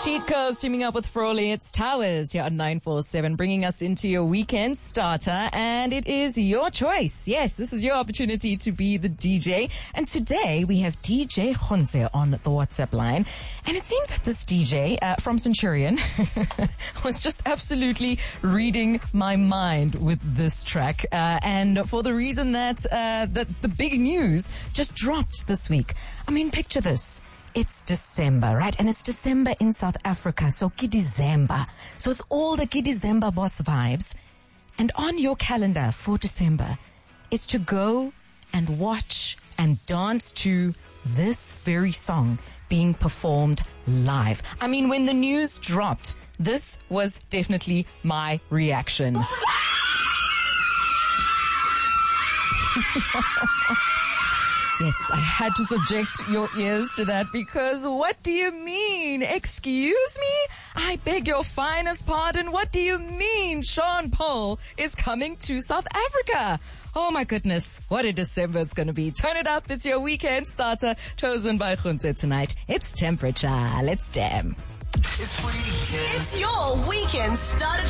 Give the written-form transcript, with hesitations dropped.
Cheat Codes teaming up with Frawley. It's Towers here on 947, bringing us into your weekend starter. And it is your choice. Yes, this is your opportunity to be the DJ. And today we have DJ Khonze on the WhatsApp line. And it seems that this DJ from Centurion was just absolutely reading my mind with this track. And for the reason that the big news just dropped this week. I mean, picture this. It's December, right? And it's December in South Africa. So Kidizemba. So it's all the Kidizemba boss vibes. And on your calendar for December, it's to go and watch and dance to this very song being performed live. I mean, when the news dropped, this was definitely my reaction. Yes, I had to subject your ears to that because what do you mean? Excuse me? I beg your finest pardon. What do you mean Sean Paul is coming to South Africa? Oh my goodness, what a December it's going to be. Turn it up. It's your weekend starter chosen by Khonze tonight. It's Temperature. Let's jam. It's your weekend starter